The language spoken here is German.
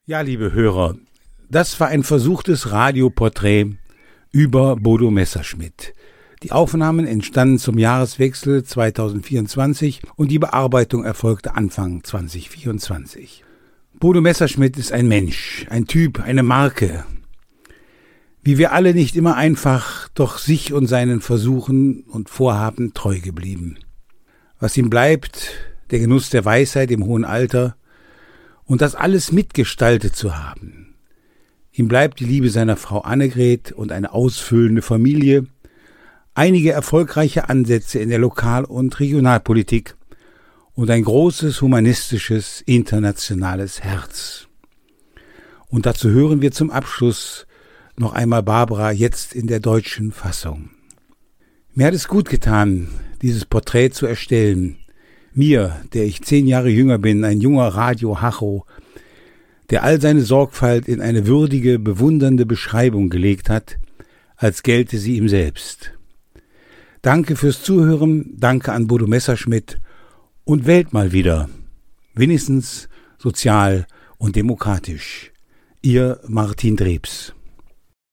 Ja, liebe Hörer, das war ein versuchtes Radioporträt über Bodo Messerschmidt. Die Aufnahmen entstanden zum Jahreswechsel 2024 und die Bearbeitung erfolgte Anfang 2024. Bodo Messerschmidt ist ein Mensch, ein Typ, eine Marke. Wie wir alle nicht immer einfach, doch sich und seinen Versuchen und Vorhaben treu geblieben. Was ihm bleibt, der Genuss der Weisheit im hohen Alter und das alles mitgestaltet zu haben. Ihm bleibt die Liebe seiner Frau Annegret und eine ausfüllende Familie, einige erfolgreiche Ansätze in der Lokal- und Regionalpolitik und ein großes humanistisches, internationales Herz. Und dazu hören wir zum Abschluss noch einmal Barbara jetzt in der deutschen Fassung. Mir hat es gut getan, dieses Porträt zu erstellen. Mir, der ich 10 Jahre jünger bin, ein junger Radio-Hacho, der all seine Sorgfalt in eine würdige, bewundernde Beschreibung gelegt hat, als gelte sie ihm selbst. Danke fürs Zuhören, danke an Bodo Messerschmidt und wählt mal wieder, wenigstens sozial und demokratisch. Ihr Martin Drebs.